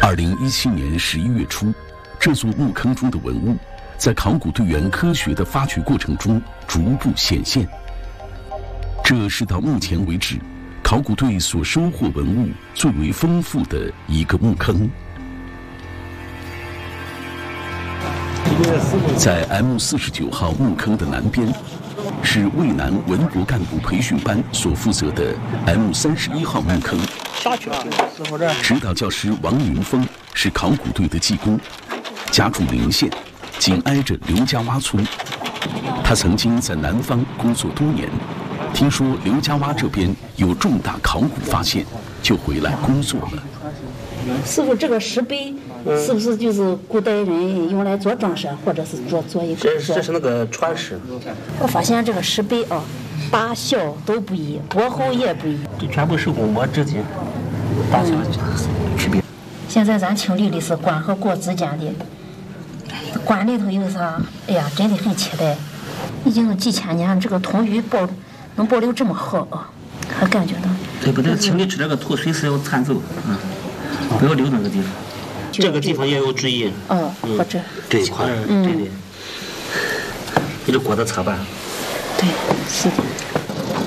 2017年11月初，这座墓坑中的文物，在考古队员科学的发掘过程中逐步显现。这是到目前为止，考古队所收获文物最为丰富的一个墓坑。在 M49号墓坑的南边，是渭南文博干部培训班所负责的 M31号墓坑。指导教师王云峰是考古队的技工，家住临县，紧挨着刘家洼村。他曾经在南方工作多年，听说刘家洼这边有重大考古发现，就回来工作了。 师傅，这个石碑是不是就是古代人用来做装饰，或者是做一个？ 这是那个传石。 我发现这个石碑啊，大小都不一，薄厚也不一， 这全部是公模之间大小区别。 现在咱清理的是官和国之间的，官里头有啥？哎呀，真的很期待。已经几千年，这个通舆能保留这么好啊，还感觉到。 对，不对，清理出这个土随时要铲走，不要留那个地方。这个地方也要注意。 或者这一块，对，有这锅的侧板。 对，是的。